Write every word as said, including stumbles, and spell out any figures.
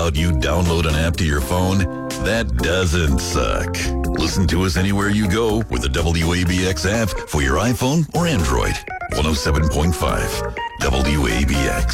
about you download an app to your phone? That doesn't suck. Listen to us anywhere you go with the W A B X app for your iPhone or Android. one oh seven point five W A B X.